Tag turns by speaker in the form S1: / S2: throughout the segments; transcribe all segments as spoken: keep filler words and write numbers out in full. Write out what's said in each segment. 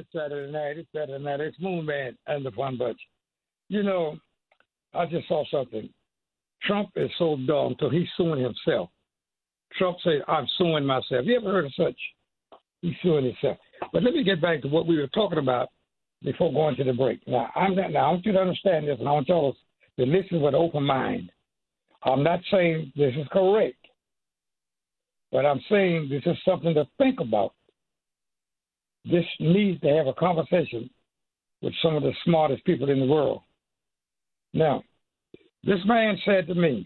S1: it's better than that. It's better than that. It's Moon Man and the Fun Bunch. You know, I just saw something. Trump is so dumb till he's suing himself. Trump said, I'm suing myself. You ever heard of such? He's suing himself. But let me get back to what we were talking about before going to the break. Now, I'm not, now I want you to understand this, and I want y'all to listen with an open mind. I'm not saying this is correct, but I'm saying this is something to think about. This needs to have a conversation with some of the smartest people in the world. Now, this man said to me,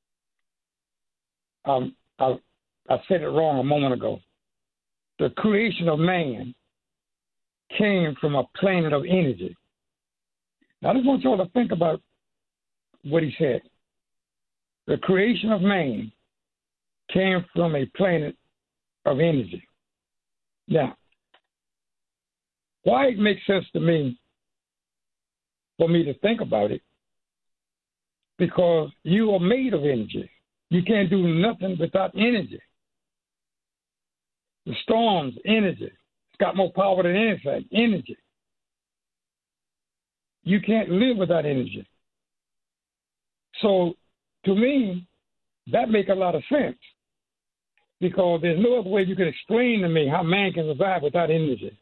S1: um, I, I said it wrong a moment ago. The creation of man came from a planet of energy. Now, I just want y'all to think about what he said. The creation of man came from a planet of energy. Now, why it makes sense to me for me to think about it, because you are made of energy. You can't do nothing without energy. The storm's energy. It's got more power than anything, energy. You can't live without energy. So, to me, that makes a lot of sense, because there's no other way you can explain to me how man can survive without energy.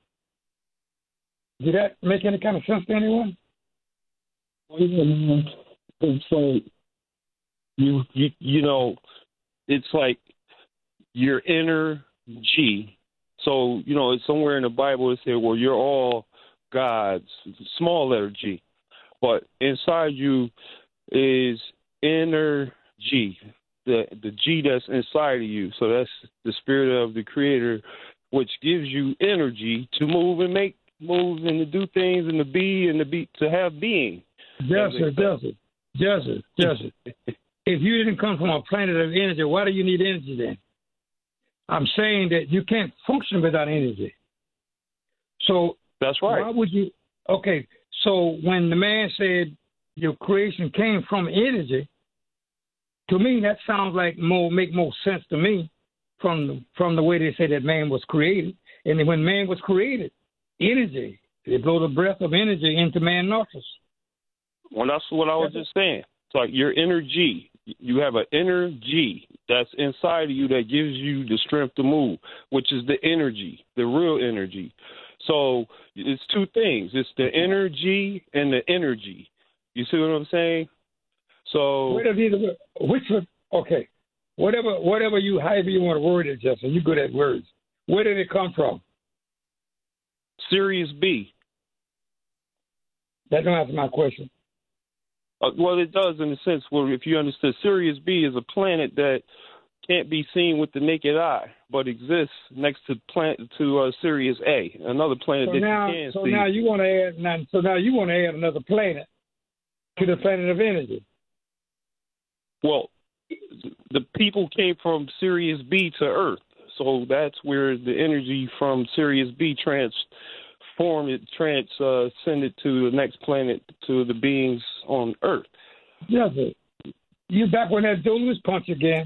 S1: Did that make any kind of sense to anyone?
S2: Well, yeah, man. It's like, you, you, you know, it's like your inner G. So, you know, it's somewhere in the Bible it said, well, you're all God's, small letter G. But inside you is inner G, the the G that's inside of you. So that's the spirit of the Creator, which gives you energy to move and make moves and to do things and to be and to be to have being.
S1: Yes, sir, yes, sir. Yes, sir, yes, sir. If you didn't come from a planet of energy, why do you need energy then? I'm saying that you can't function without energy. So
S2: that's right.
S1: Why would you? Okay, so when the man said your creation came from energy, to me that sounds like more make more sense to me from the, from the way they say that man was created. And then when man was created, energy, they blow the breath of energy into man's nostrils.
S2: Well, that's what I was just saying. It's like your inner G. You have an inner G that's inside of you that gives you the strength to move, which is the energy, the real energy. So it's two things. It's the inner G and the energy. You see what I'm saying? So
S1: which one? Okay, whatever, whatever you, however you want to word it, Justin. You're good at words. Where did it come from?
S2: Sirius B.
S1: That don't answer my question.
S2: Uh, well, it does in the sense where if you understand, Sirius B is a planet that can't be seen with the naked eye, but exists next to planet to uh, Sirius A, another planet
S1: so
S2: that
S1: now,
S2: you can
S1: so
S2: see.
S1: So now you want to add, now, so now you want to add another planet to the planet of energy.
S2: Well, the people came from Sirius B to Earth, so that's where the energy from Sirius B transformed it, transcended uh, to the next planet, to the beings on Earth.
S1: Yes, sir. You back when that dude was punch again.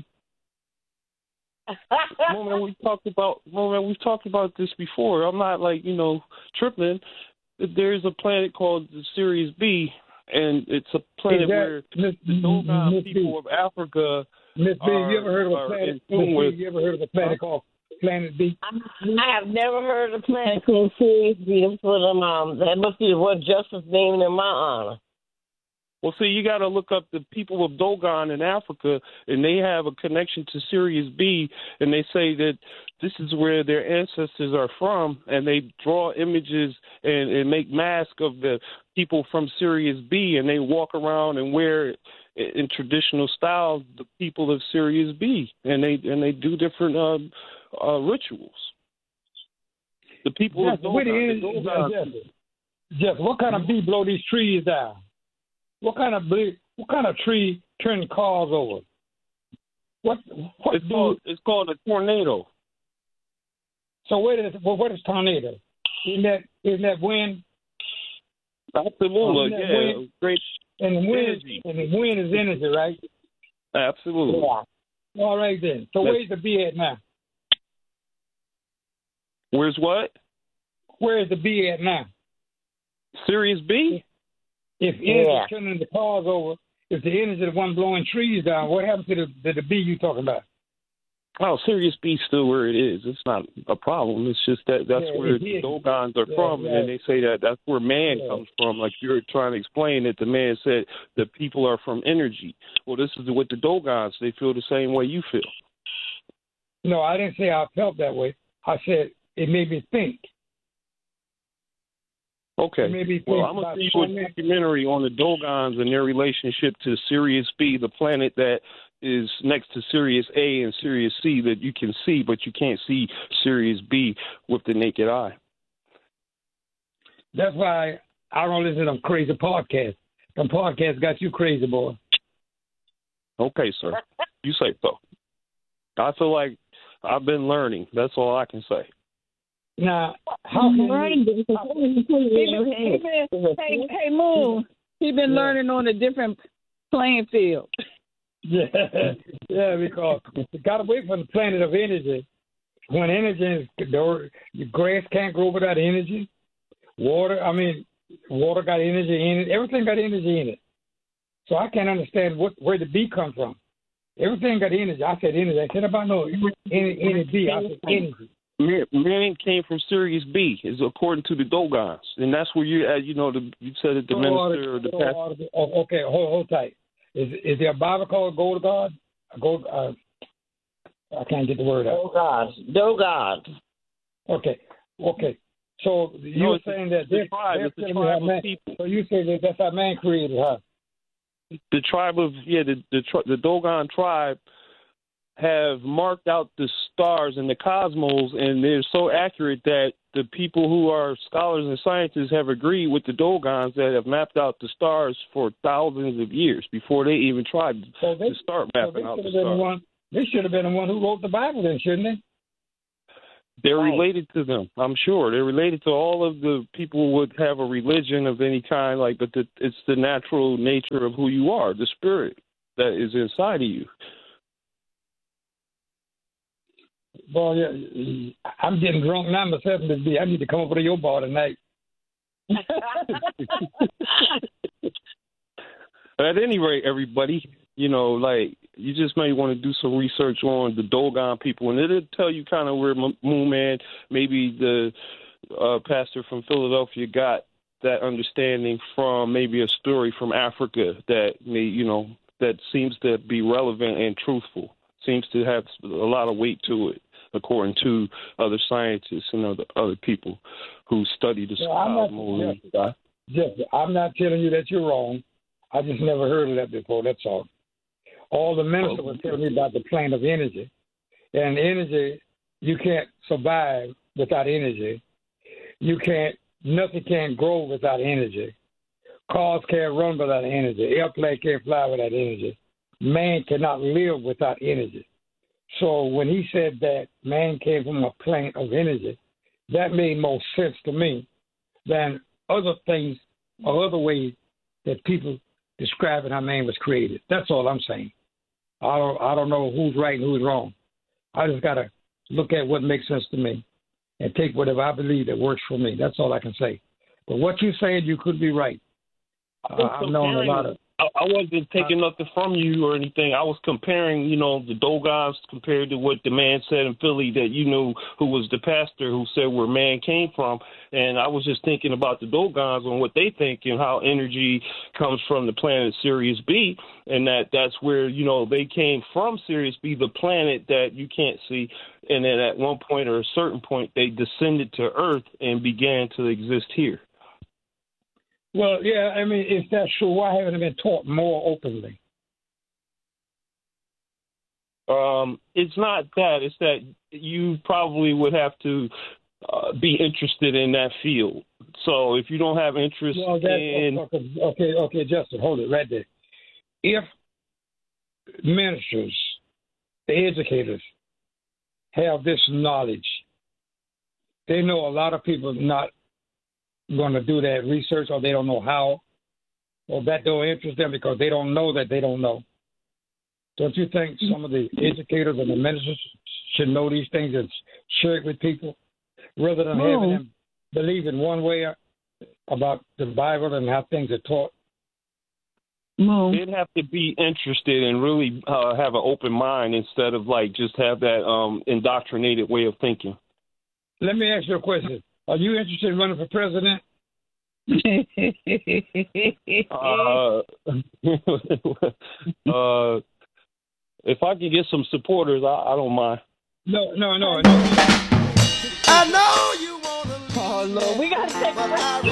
S2: Moment, we talked about moment, we've talked about this before. I'm not like, you know, tripping. There's a planet called the Sirius B, and it's a planet that, where Miss, the Dogon people B. of Africa.
S1: Miss B, you ever heard of a planet? Miss B, you ever heard of a planet called Planet B?
S3: I have never heard of a planet called Sirius B. For them, um, that must be what Justice named in my honor.
S2: Well, see, you got to look up the people of Dogon in Africa, and they have a connection to Sirius B, and they say that this is where their ancestors are from, and they draw images and, and make masks of the people from Sirius B, and they walk around and wear in traditional style the people of Sirius B, and they and they do different uh, uh, rituals. The people
S1: Jeff,
S2: of Dogon. Dogon
S1: Jeff, Jeff, Jeff, what kind of bee blow these trees down? What kind of bee, what kind of tree turn cars over? What? what
S2: it's, called, it's called a tornado.
S1: So what is well, what is tornado? Isn't that isn't that wind?
S2: Absolutely, yeah.
S1: Wind?
S2: Great
S1: and the wind,
S2: energy.
S1: And the wind is energy, right?
S2: Absolutely.
S1: Yeah. All right then. So That's, where's the bee at now?
S2: Where's what?
S1: where is the B at now?
S2: Sirius B?
S1: If energy
S3: Yeah.
S1: turning the cars over, if the energy is the one blowing trees down, what happens to the, to the B you talking about?
S2: Oh, Sirius B still where it is. It's not a problem. It's just that that's
S1: Yeah,
S2: where
S1: it
S2: the
S1: is.
S2: Dogons are
S1: Yeah,
S2: from,
S1: yeah.
S2: and they say that that's where man
S1: Yeah.
S2: comes from. Like you're trying to explain that the man said the people are from energy. Well, this is what the Dogons, they feel the same way you feel.
S1: No, I didn't say I felt that way. I said it made me think.
S2: Okay.
S1: It made me think
S2: Well, I'm
S1: about
S2: going to see you a
S1: something.
S2: documentary on the Dogons and their relationship to Sirius B, the planet that is next to Sirius A and Sirius C that you can see, but you can't see Sirius B with the naked eye.
S1: That's why I don't listen to them crazy podcasts. Them podcasts got you crazy, boy.
S2: Okay, sir. You say so. I feel like I've been learning. That's all I can say.
S1: Now, how can
S3: Learning
S1: you,
S3: this.
S4: He been, he been, hey, hey, Moon, he been
S1: Yeah.
S4: learning on a different playing field.
S1: yeah, yeah, because you got away from the planet of energy. When energy is, the the grass can't grow without energy. Water, I mean, water got energy in it. Everything got energy in it. So I can't understand what where the B come from. Everything got energy. I said energy. I said about no any, any B. I said energy.
S2: Man, man came from Sirius B, is according to the Dogons, and that's where you, uh, you know, the, you said it, the
S1: So
S2: minister or the
S1: so
S2: pastor.
S1: oh, okay, hold, hold tight. Is is there a Bible called Gold God? Gold. Uh, I can't get the word out.
S3: Oh God, no God.
S1: Okay, okay. So you're
S2: No, it's
S1: saying
S2: a-
S1: that
S2: it's a
S1: this,
S2: tribe.
S1: they're
S2: It's a
S1: telling me
S2: tribe
S1: how man,
S2: of people.
S1: so you say that that's how man created, huh?
S2: The tribe of yeah, the the, tri- the Dogon tribe have marked out the stars in the cosmos, and they're so accurate that the people who are scholars and scientists have agreed with the Dogons that have mapped out the stars for thousands of years before they even tried
S1: So they,
S2: to start
S1: so
S2: mapping
S1: they
S2: out
S1: should
S2: the
S1: have been the
S2: stars.
S1: one. They should have been the one who wrote the Bible, then, shouldn't they?
S2: They're
S3: Right.
S2: related to them, I'm sure. They're related to all of the people who would have a religion of any kind, like, but the, it's the natural nature of who you are, the spirit that is inside of you.
S1: Boy, yeah, I'm getting drunk now myself. I need to come over to your bar tonight.
S2: At any rate, everybody, you know, like, you just may want to do some research on the Dogon people, and it'll tell you kind of where M- Moon Man, maybe the uh, pastor from Philadelphia, got that understanding from maybe a story from Africa that may, you know, that seems to be relevant and truthful, seems to have a lot of weight to it, according to other scientists and other other people who study the
S1: Yeah, I'm not-
S2: cosmos.
S1: yeah. Just, I'm not telling you that you're wrong. I just never heard of that before. That's all. All the minister was telling me about the plane of energy, and energy, you can't survive without energy. You can't. Nothing can grow without energy. Cars can't run without energy. Airplane can't fly without energy. Man cannot live without energy. So when he said that man came from a plane of energy, that made more sense to me than other things or other ways that people describing how man was created. That's all I'm saying. I don't I don't know who's right and who's wrong. I just gotta look at what makes sense to me and take whatever I believe that works for me. That's all I can say. But what you're saying, you could be right. Uh, I've known a lot of.
S2: I, I wasn't taking nothing from you or anything. I was comparing, you know, the Dogons compared to what the man said in Philly that you knew, who was the pastor who said where man came from. And I was just thinking about the Dogons and what they think and how energy comes from the planet Sirius B, and that that's where, you know, they came from, Sirius B, the planet that you can't see. And then at one point or a certain point, they descended to Earth and began to exist here.
S1: Well, yeah, I mean, if that's true, why haven't it been taught more openly?
S2: Um, it's not that. It's that you probably would have to uh, be interested in that field. So if you don't have interest
S1: Well, that's,
S2: in...
S1: okay, okay, okay, Justin, hold it right there. If ministers, the educators, have this knowledge, they know a lot of people not going to do that research, or they don't know how, or that don't interest them because they don't know that they don't know. Don't you think some of the educators and the ministers should know these things and share it with people rather than
S4: No.
S1: having them believe in one way about the Bible and how things are taught?
S4: Moon.
S2: They'd have to be interested and really uh, have an open mind instead of like just have that um, indoctrinated way of thinking.
S1: Let me ask you a question. Are you interested in running for president?
S2: uh, uh, if I can get some supporters, I, I don't mind.
S1: No, no, no, no.
S5: I know you want to leave.
S4: Oh, Lord, we got to take a break.